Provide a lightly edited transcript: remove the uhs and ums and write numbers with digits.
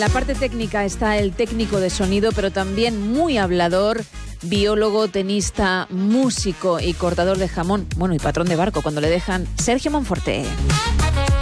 la parte técnica está el técnico de sonido, pero también muy hablador, biólogo, tenista, músico y cortador de jamón, bueno, y patrón de barco cuando le dejan, Sergio Monforte.